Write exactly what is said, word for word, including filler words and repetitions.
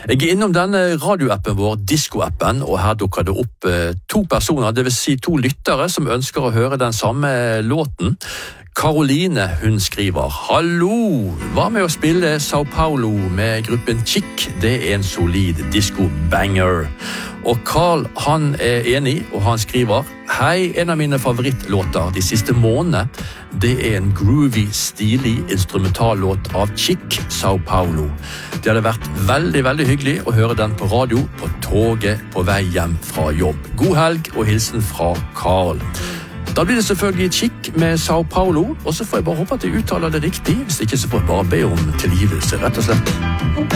Jeg er innom denne radioappen vår, Disko-appen, og her dukker det opp eh, to personer, det vil si to lyttere som ønsker å høre den samme låten. Karoline, hun skriver: Hallo, hva med å spille Sao Paulo med gruppen Chic? Det er en solid disco-banger. Og Carl, han er enig, og han skriver: Hei, en av mine favorittlåter de siste månedene, det er en groovy, stilig instrumentallåt av Chic, Sao Paulo. Det hadde vært veldig, veldig hyggelig å høre den på radio på toget på vei hjem fra jobb. God helg og hilsen fra Carl. Da blir det selvfølgelig Chic med Sao Paulo, og så får jeg bare håpe at jeg uttaler det riktig. Hvis ikke så får jeg bare be om tilgivelse, rett og slett.